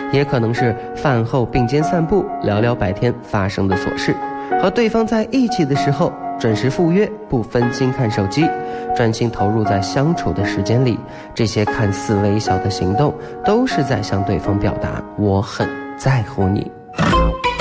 也可能是饭后并肩散步，聊聊白天发生的琐事。和对方在一起的时候，准时赴约，不分心看手机，专心投入在相处的时间里。这些看似微小的行动，都是在向对方表达我很在乎你。